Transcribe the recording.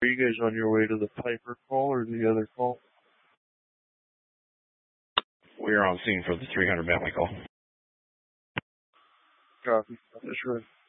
Are you guys on your way to the Piper call or the other call? We are on scene for the 300 Bentley call. Copy. That's right.